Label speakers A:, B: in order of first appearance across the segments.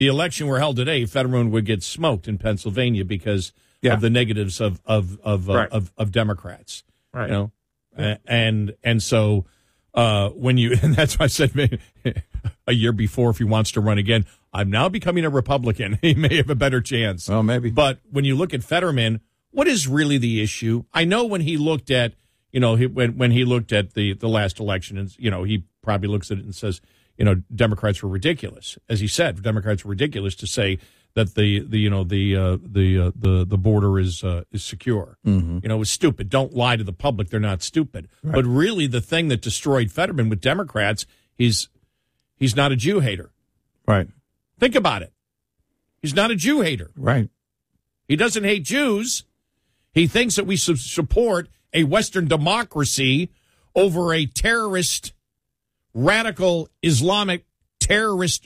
A: the election were held today, Fetterman would get smoked in Pennsylvania because of the negatives of Democrats.
B: Right.
A: You know, and so when you and that's why I said a year before, if he wants to run again, I'm now becoming a Republican. He may have a better chance.
C: Well, maybe.
A: But when you look at Fetterman, what is really the issue? I know when he looked at, when he looked at the last election, and he probably looks at it and says, Democrats were ridiculous. As he said, Democrats were ridiculous to say that the border is secure.
C: Mm-hmm.
A: It was stupid. Don't lie to the public; they're not stupid. Right. But really, the thing that destroyed Fetterman with Democrats, he's not a Jew hater.
C: Right.
A: Think about it. He's not a Jew hater.
C: Right.
A: He doesn't hate Jews. He thinks that we support a Western democracy over a terrorist, radical Islamic terrorist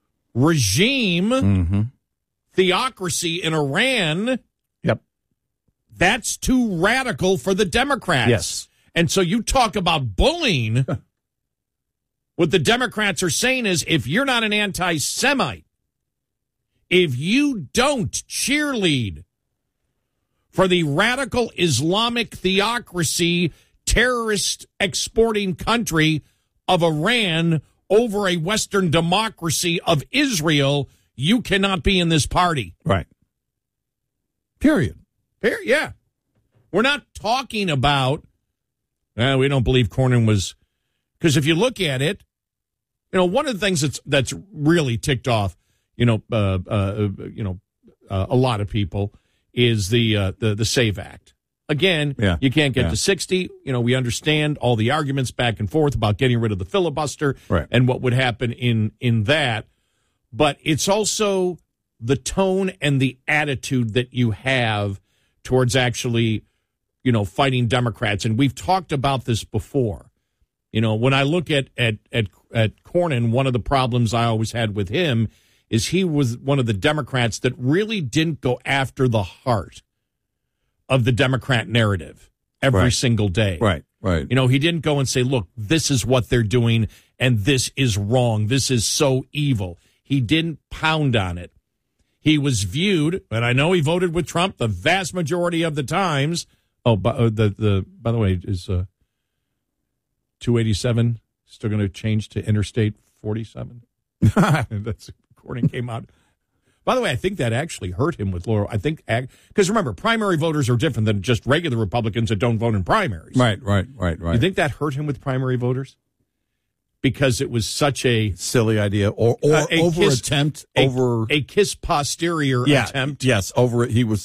A: regime, theocracy in Iran.
C: Yep.
A: That's too radical for the Democrats.
C: Yes.
A: And so you talk about bullying. What the Democrats are saying is, if you're not an anti-Semite, if you don't cheerlead for the radical Islamic theocracy, terrorist exporting country of Iran over a Western democracy of Israel, you cannot be in this party.
C: Right. Period.
A: Yeah. We're not talking about, we don't believe Cornyn was, because if you look at it, one of the things that's really ticked off, a lot of people is the SAVE Act. Again, you can't get to 60. We understand all the arguments back and forth about getting rid of the filibuster and what would happen in that. But it's also the tone and the attitude that you have towards actually, fighting Democrats. And we've talked about this before. When I look at Cornyn, one of the problems I always had with him is he was one of the Democrats that really didn't go after the heart of the Democrat narrative every single day.
C: Right.
A: He didn't go and say, look, this is what they're doing and this is wrong. This is so evil. He didn't pound on it. He was viewed, and I know he voted with Trump the vast majority of the times. Oh, by the way, is 287 still going to change to Interstate 47? That's Cornyn came out. By the way, I think that actually hurt him with Laurel. I think because remember, primary voters are different than just regular Republicans that don't vote in primaries.
C: Right.
A: You think that hurt him with primary voters? Because it was such a
C: silly idea, or a
A: kiss posterior attempt.
C: Yes, over it. He was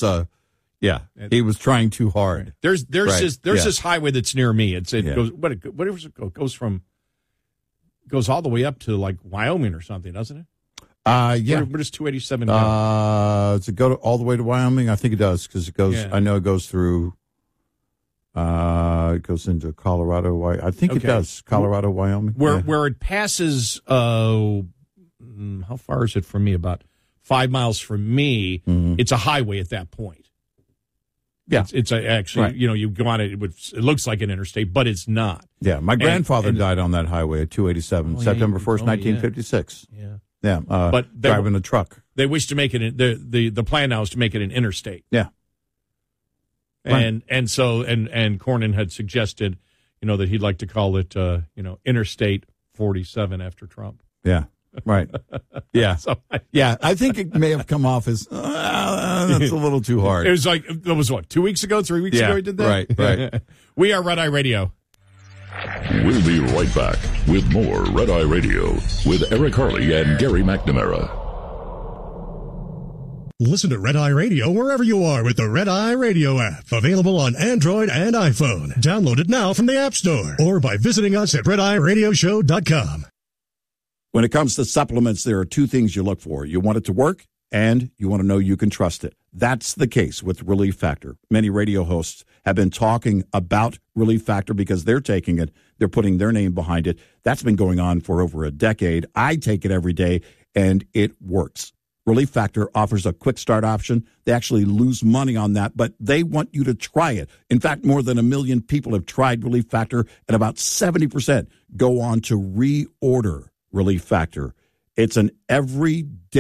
C: trying too hard.
A: There's this highway that's near me. Goes all the way up to like Wyoming or something, doesn't it? Where does 287 go?
C: Does it go all the way to Wyoming? I think it does, because it goes. I know it goes through. It goes into Colorado. I think it does. Colorado, Wyoming.
A: Where it passes. How far is it from me? About 5 miles from me. Mm-hmm. It's a highway at that point.
C: Yeah,
A: it's actually you go on it. It looks like an interstate, but it's not.
C: Yeah, my grandfather died on that highway at 287, September 1st, 1956. Yeah, but driving a truck.
A: They wish to make it the plan now is to make it an interstate.
C: Yeah.
A: And Cornyn had suggested, that he'd like to call it, Interstate 47 after Trump.
C: Yeah, right. Yeah, I think it may have come off as that's a little too hard.
A: It was 2 weeks ago, 3 weeks ago he did that?
C: Right.
A: We are Red Eye Radio.
D: We'll be right back with more Red Eye Radio with Eric Harley and Gary McNamara.
E: Listen to Red Eye Radio wherever you are with the Red Eye Radio app. Available on Android and iPhone. Download it now from the App Store or by visiting us at RedEyeRadioshow.com.
C: When it comes to supplements, there are two things you look for. You want it to work, and you want to know you can trust it. That's the case with Relief Factor. Many radio hosts have been talking about Relief Factor because they're taking it. They're putting their name behind it. That's been going on for over a decade. I take it every day, and it works. Relief Factor offers a quick start option. They actually lose money on that, but they want you to try it. In fact, more than 1 million people have tried Relief Factor, and about 70% go on to reorder Relief Factor. It's an everyday